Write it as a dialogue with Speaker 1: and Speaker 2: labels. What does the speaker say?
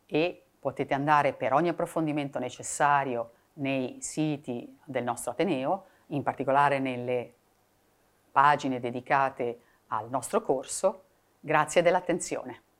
Speaker 1: e potete andare per ogni approfondimento necessario nei siti del nostro Ateneo, in particolare nelle pagine dedicate al nostro corso. Grazie dell'attenzione.